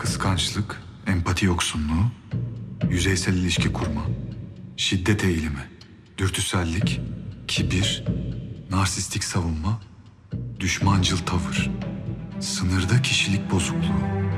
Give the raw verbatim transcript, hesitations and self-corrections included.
Kıskançlık, empati yoksunluğu, yüzeysel ilişki kurma, şiddet eğilimi, dürtüsellik, kibir, narsistik savunma, düşmancıl tavır, sınırda kişilik bozukluğu.